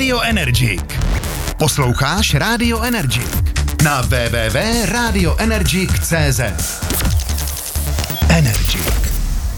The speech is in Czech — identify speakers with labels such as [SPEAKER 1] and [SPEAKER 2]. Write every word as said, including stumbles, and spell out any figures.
[SPEAKER 1] Radio Energy. Posloucháš Radio Energy na w w w tečka radio energy tečka c z. Energy.